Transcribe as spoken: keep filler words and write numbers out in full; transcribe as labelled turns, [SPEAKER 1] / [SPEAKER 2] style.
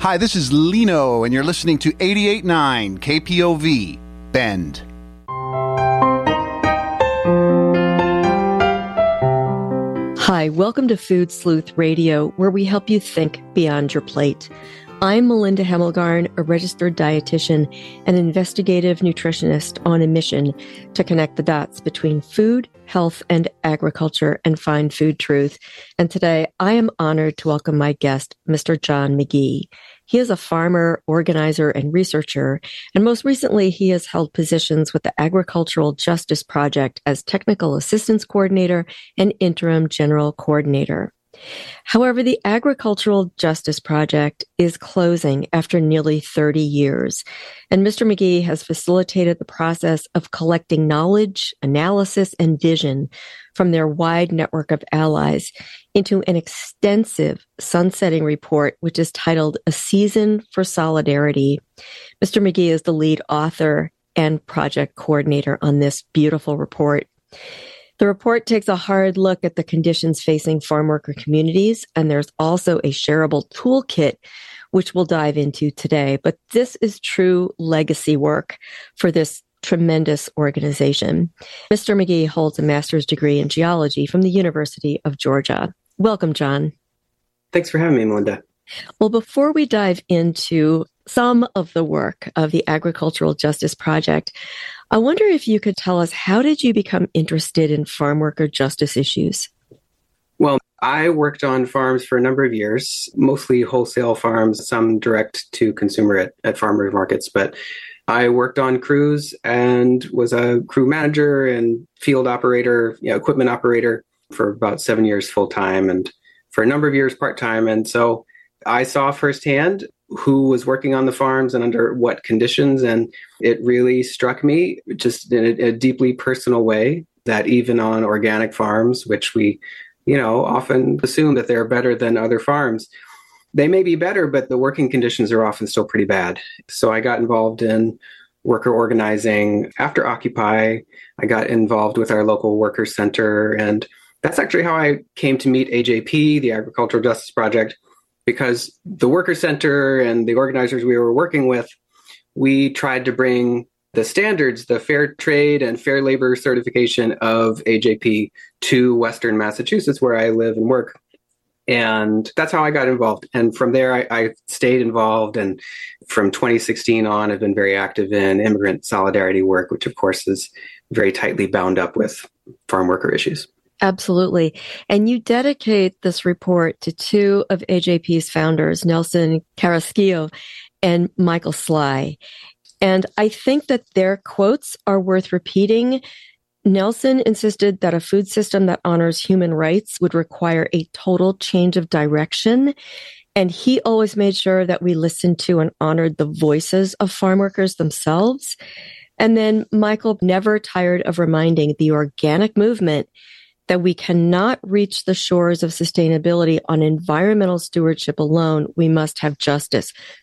[SPEAKER 1] Hi, this is Lino, and you're listening to eighty-eight point nine K P O V, Bend.
[SPEAKER 2] Hi, welcome to Food Sleuth Radio, where we help you think beyond your plate. I'm Melinda Hemmelgarn, a registered dietitian and investigative nutritionist on a mission to connect the dots between food, health, and agriculture and find food truth. And today I am honored to welcome my guest, Mister John McGee. He is a farmer, organizer, and researcher, and most recently he has held positions with the Agricultural Justice Project as Technical Assistance Coordinator and Interim General Coordinator. However, the Agricultural Justice Project is closing after nearly thirty years, and Mister McGee has facilitated the process of collecting knowledge, analysis, and vision from their wide network of allies into an extensive sunsetting report, which is titled A Season for Solidarity. Mister McGee is the lead author and project coordinator on this beautiful report. The report takes a hard look at the conditions facing farm worker communities, and there's also a shareable toolkit, which we'll dive into today. But this is true legacy work for this tremendous organization. Mister McGee holds a master's degree in geology from the University of Georgia. Welcome, John.
[SPEAKER 3] Thanks for having me, Melinda.
[SPEAKER 2] Well, before we dive into some of the work of the Agricultural Justice Project, I wonder if you could tell us, how did you become interested in farm worker justice issues?
[SPEAKER 3] Well, I worked on farms for a number of years, mostly wholesale farms, some direct to consumer at, at farmers markets. But I worked on crews and was a crew manager and field operator, you know, equipment operator for about seven years full time and for a number of years part time. And so I saw firsthand who was working on the farms and under what conditions. And it really struck me just in a, a deeply personal way that even on organic farms, which we, you know, often assume that they're better than other farms, they may be better, but the working conditions are often still pretty bad. So I got involved in worker organizing after Occupy. I got involved with our local worker center. And that's actually how I came to meet A J P, the Agricultural Justice Project, because the worker center and the organizers we were working with, we tried to bring the standards, the fair trade and fair labor certification of A J P to Western Massachusetts, where I live and work. And that's how I got involved. And from there, I, I stayed involved. And from twenty sixteen on, I've been very active in immigrant solidarity work, which, of course, is very tightly bound up with farm worker issues.
[SPEAKER 2] Absolutely. And you dedicate this report to two of A J P's founders, Nelson Carrasquillo and Michael Sly. And I think that their quotes are worth repeating. Nelson insisted that a food system that honors human rights would require a total change of direction. And he always made sure that we listened to and honored the voices of farm workers themselves. And then Michael never tired of reminding the organic movement that we cannot reach the shores of sustainability on environmental stewardship alone. We must have justice.